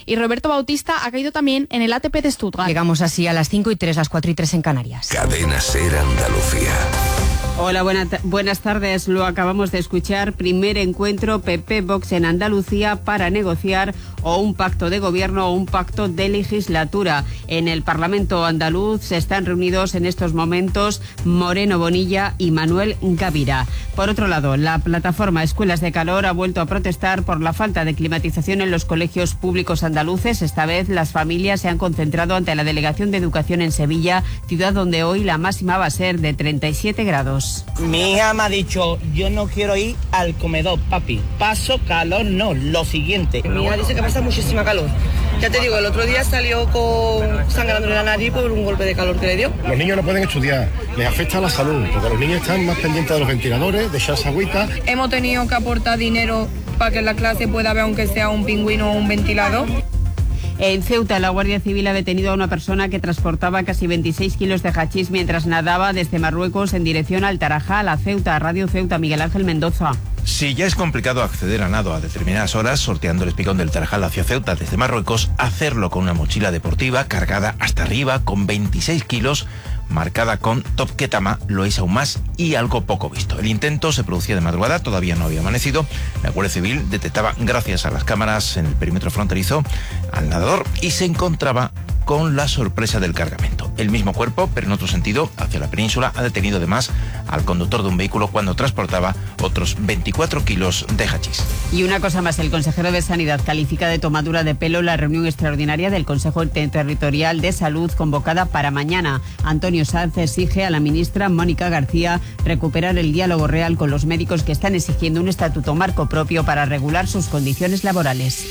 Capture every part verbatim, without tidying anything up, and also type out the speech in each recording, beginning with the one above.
Y Roberto Bautista ha caído también en el A T P de Stuttgart. Llegamos así a las cinco y tres, las cuatro y tres en Canarias. Cadena SER Andalucía. Hola, buena buenas tardes. Lo acabamos de escuchar. Primer encuentro P P-Vox en Andalucía para negociar o un pacto de gobierno o un pacto de legislatura. En el Parlamento andaluz se están reunidos en estos momentos Moreno Bonilla y Manuel Gavira. Por otro lado, la plataforma Escuelas de Calor ha vuelto a protestar por la falta de climatización en los colegios públicos andaluces. Esta vez las familias se han concentrado ante la Delegación de Educación en Sevilla, ciudad donde hoy la máxima va a ser de treinta y siete grados. Mi hija me ha dicho, yo no quiero ir al comedor, papi. Paso calor, no, lo siguiente. Mi hija dice que pasa muchísima calor. Ya te digo, el otro día salió con sangrando en la nariz por un golpe de calor que le dio. Los niños no pueden estudiar, les afecta a la salud, porque los niños están más pendientes de los ventiladores, de echarse agüita. Hemos tenido que aportar dinero para que en la clase pueda haber aunque sea un pingüino o un ventilador. En Ceuta, la Guardia Civil ha detenido a una persona que transportaba casi veintiséis kilos de hachís mientras nadaba desde Marruecos en dirección al Tarajal, a Ceuta. Radio Ceuta, Miguel Ángel Mendoza. Si ya es complicado acceder a nado a determinadas horas, sorteando el espigón del Tarajal hacia Ceuta desde Marruecos, hacerlo con una mochila deportiva cargada hasta arriba con veintiséis kilos, marcada con Top Ketama, lo es aún más y algo poco visto. El intento se producía de madrugada, todavía no había amanecido. La Guardia Civil detectaba, gracias a las cámaras en el perímetro fronterizo, al nadador y se encontraba con la sorpresa del cargamento. El mismo cuerpo, pero en otro sentido, hacia la península, ha detenido además al conductor de un vehículo cuando transportaba otros veinticuatro kilos de hachís. Y una cosa más, el consejero de Sanidad califica de tomadura de pelo la reunión extraordinaria del Consejo Territorial de Salud convocada para mañana. Antonio Sanz exige a la ministra Mónica García recuperar el diálogo real con los médicos que están exigiendo un estatuto marco propio para regular sus condiciones laborales.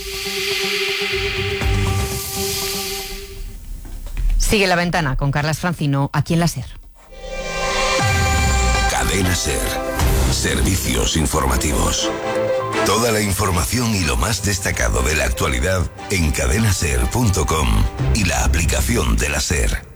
Sigue La Ventana con Carlas Francino, aquí en la SER. Cadena SER. Servicios informativos. Toda la información y lo más destacado de la actualidad en cadena ser punto com y la aplicación de la SER.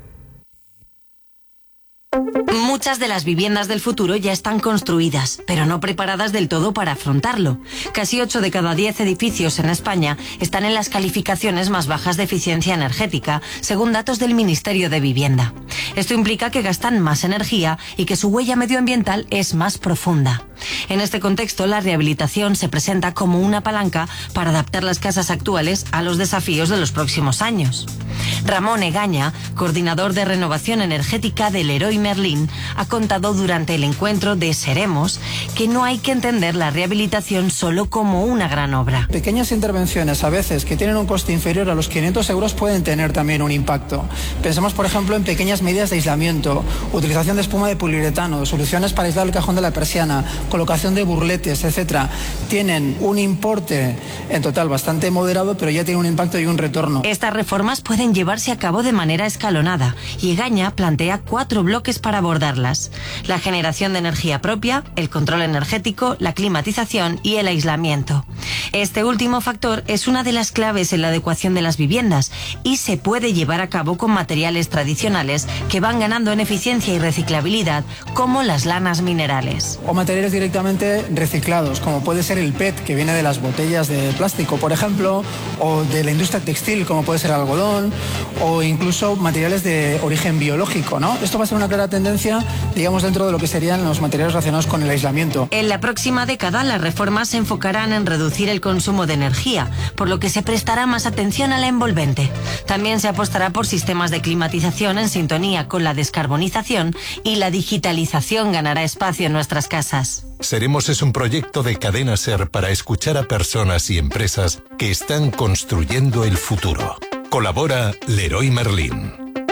Muchas de las viviendas del futuro ya están construidas, pero no preparadas del todo para afrontarlo. Casi ocho de cada diez edificios en España están en las calificaciones más bajas de eficiencia energética, según datos del Ministerio de Vivienda. Esto implica que gastan más energía y que su huella medioambiental es más profunda. En este contexto, la rehabilitación se presenta como una palanca para adaptar las casas actuales a los desafíos de los próximos años. Ramón Egaña, coordinador de renovación energética del Leroy Merlin, ha contado durante el encuentro de Seremos que no hay que entender la rehabilitación solo como una gran obra. Pequeñas intervenciones, a veces, que tienen un coste inferior a los quinientos euros, pueden tener también un impacto. Pensemos, por ejemplo, en pequeñas medidas de aislamiento, utilización de espuma de poliuretano, soluciones para aislar el cajón de la persiana, colocación de burletes, etcétera. Tienen un importe en total bastante moderado, pero ya tienen un impacto y un retorno. Estas reformas pueden llevarse a cabo de manera escalonada y Egaña plantea cuatro bloques para abordarlas: la generación de energía propia, el control energético, la climatización y el aislamiento. Este último factor es una de las claves en la adecuación de las viviendas y se puede llevar a cabo con materiales tradicionales que van ganando en eficiencia y reciclabilidad, como las lanas minerales. O materiales directamente reciclados, como puede ser el P E T, que viene de las botellas de plástico, por ejemplo, o de la industria textil, como puede ser el algodón, o incluso materiales de origen biológico, ¿no? Esto va a ser una clara tendencia, digamos, dentro de lo que serían los materiales relacionados con el aislamiento. En la próxima década, las reformas se enfocarán en reducir el consumo de energía, por lo que se prestará más atención a la envolvente. También se apostará por sistemas de climatización en sintonía con la descarbonización y la digitalización ganará espacio en nuestras casas. Seremos es un proyecto de Cadena SER para escuchar a personas y empresas que están construyendo el futuro. Colabora Leroy Merlin.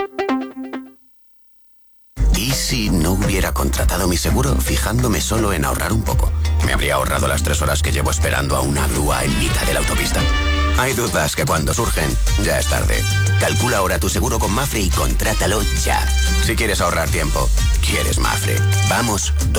¿Y si no hubiera contratado mi seguro fijándome solo en ahorrar un poco? Me habría ahorrado las tres horas que llevo esperando a una grúa en mitad de la autopista. Hay dudas que cuando surgen, ya es tarde. Calcula ahora tu seguro con Mafre y contrátalo ya. Si quieres ahorrar tiempo, quieres Mafre. Vamos.